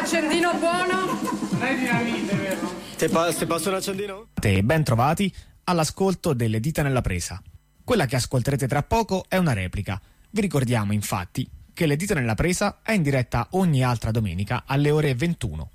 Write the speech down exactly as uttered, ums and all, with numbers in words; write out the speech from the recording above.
accendino buono? Lei dinamite, vero? Te, pa- te passo un accendino? E ben trovati all'ascolto delle dita nella presa. Quella che ascolterete tra poco è una replica. Vi ricordiamo infatti che le dita nella presa è in diretta ogni altra domenica alle ore ventuno.